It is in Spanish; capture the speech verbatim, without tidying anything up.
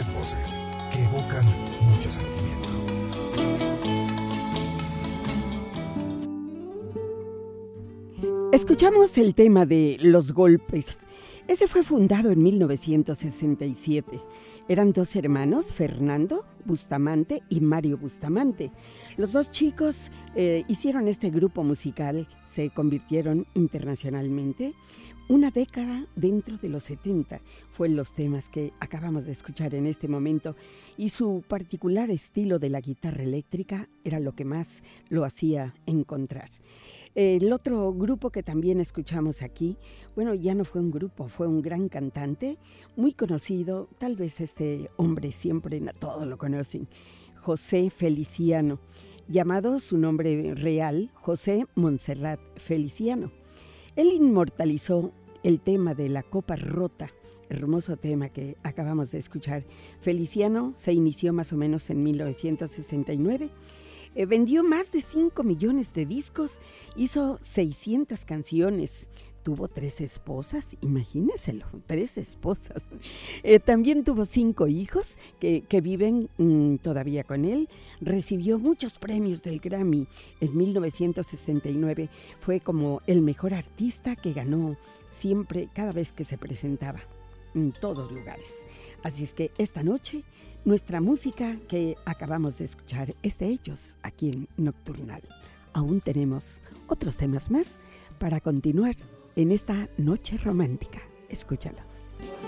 Tres voces que evocan mucho sentimiento. Escuchamos el tema de Los Golpes. Ese fue fundado en mil novecientos sesenta y siete. Eran dos hermanos, Fernando Bustamante y Mario Bustamante. Los dos chicos eh, hicieron este grupo musical, se convirtieron internacionalmente. Una década dentro de los setenta fue los temas que acabamos de escuchar en este momento, y su particular estilo de la guitarra eléctrica era lo que más lo hacía encontrar. El otro grupo que también escuchamos aquí, bueno, ya no fue un grupo, fue un gran cantante, muy conocido, tal vez este hombre siempre, todos lo conocen, José Feliciano, llamado su nombre real, José Montserrat Feliciano. Él inmortalizó el tema de la copa rota, hermoso tema que acabamos de escuchar. Feliciano se inició más o menos en mil novecientos sesenta y nueve, eh, vendió más de cinco millones de discos, hizo seiscientas canciones, tuvo tres esposas, imagínenselo, tres esposas. Eh, también tuvo cinco hijos que, que viven mmm, todavía con él. Recibió muchos premios del Grammy. En mil novecientos sesenta y nueve fue como el mejor artista que ganó siempre, cada vez que se presentaba, en todos lugares. Así es que esta noche, nuestra música que acabamos de escuchar es de ellos aquí en Nocturnal. Aún tenemos otros temas más para continuar en esta noche romántica. Escúchalos.